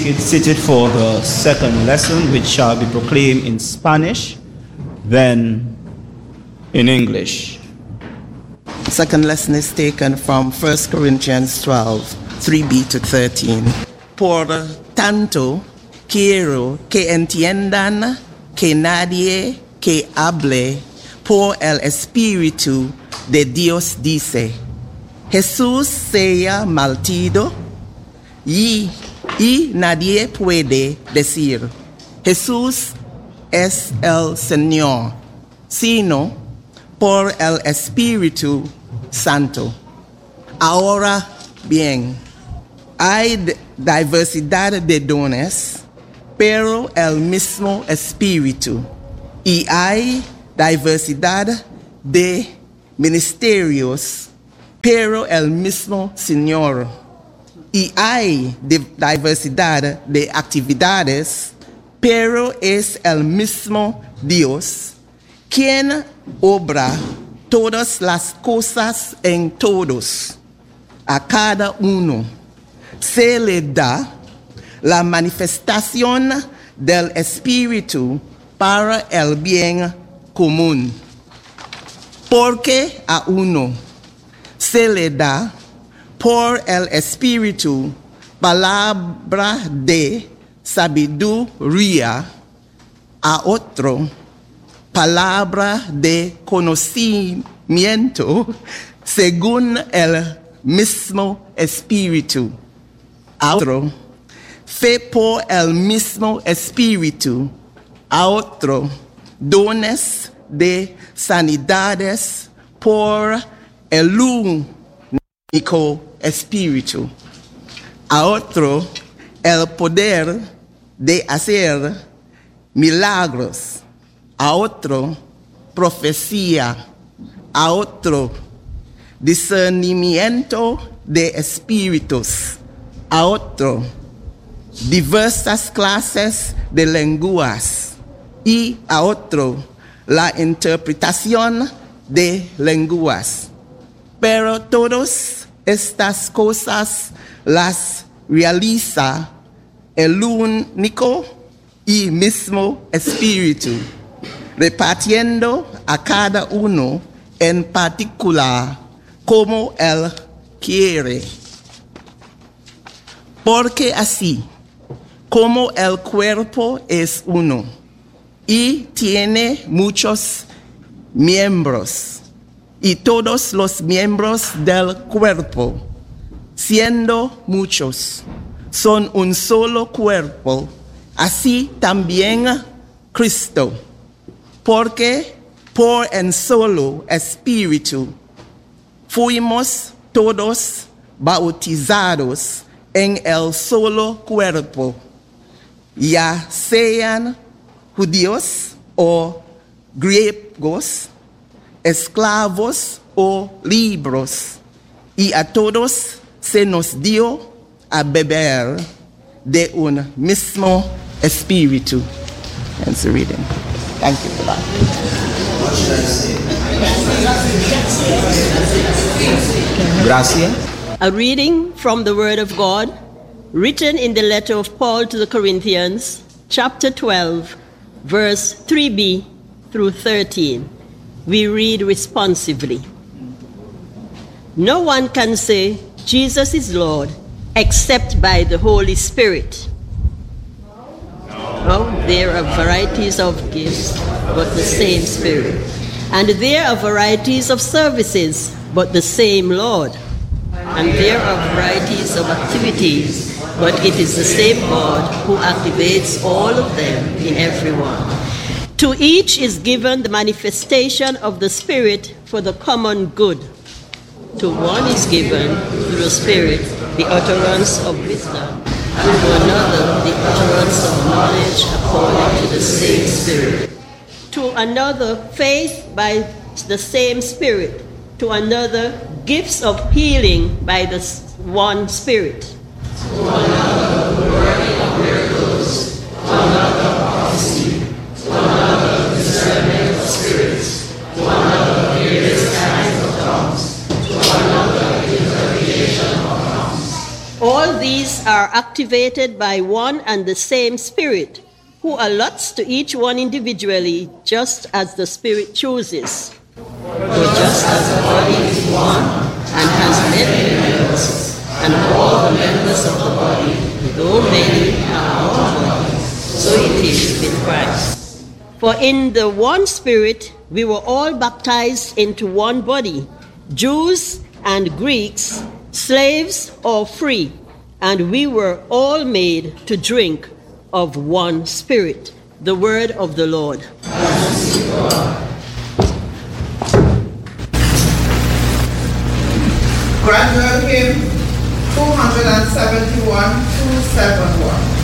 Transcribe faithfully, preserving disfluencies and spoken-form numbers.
get seated for the second lesson, which shall be proclaimed in Spanish, then in English. Second lesson is taken from First Corinthians twelve, three b to thirteen. Por tanto, quiero que entiendan que nadie que hable por el Espíritu de Dios dice, Jesús sea maldito, y, y nadie puede decir, Jesús es el Señor, sino por el Espíritu Santo. Ahora bien, hay diversidad de dones, pero el mismo Espíritu, y hay diversidad de ministerios, pero el mismo Señor. Y hay diversidad de actividades, pero es el mismo Dios, quien obra todas las cosas en todos. A cada uno se le da la manifestación del Espíritu para el bien común. Porque a uno se le da por el Espíritu palabra de sabiduría, a otro palabra de conocimiento según el mismo Espíritu, a otro fe por el mismo Espíritu, a otro dones de sanidades por el único Espíritu, a otro el poder de hacer milagros, a otro profecía, a otro discernimiento de espíritus, a otro diversas clases de lenguas y a otro la interpretación de lenguas. Pero todas estas cosas las realiza el único y mismo Espíritu, repartiendo a cada uno en particular como Él quiere. Porque así como el cuerpo es uno y tiene muchos miembros, y todos los miembros del cuerpo, siendo muchos, son un solo cuerpo, así también Cristo, porque por un solo Espíritu fuimos todos bautizados en el solo cuerpo, ya sean judíos o griegos, esclavos o libres, y a todos se nos dio a beber de un mismo Espíritu. That's the reading. Thank you for that. Gracias. A reading from the Word of God, written in the letter of Paul to the Corinthians, chapter twelve, verse three b through thirteen. We read responsively. No one can say Jesus is Lord except by the Holy Spirit. No, there are varieties of gifts, but the same Spirit. And there are varieties of services, but the same Lord. And there are varieties of activities, but it is the same God who activates all of them in everyone. To each is given the manifestation of the Spirit for the common good. To one is given, through the Spirit, the utterance of wisdom, and to another the utterance of knowledge according to the same Spirit. To another, faith by the same Spirit. To another, gifts of healing by the one Spirit. To another, the working of miracles. To another, prophecy. To another, discernment of spirits. To another, various kinds of tongues. To another, interpretation of tongues. All of these are activated by one and the same Spirit, who allots to each one individually just as the Spirit chooses. For just as the body is one and has many members, and all the members of the body, though many, are one body, so it is with Christ. For in the one Spirit we were all baptized into one body, Jews and Greeks, slaves or free, and we were all made to drink of one Spirit. The word of the Lord. Graduate hymn two seventy-one, two seventy-one.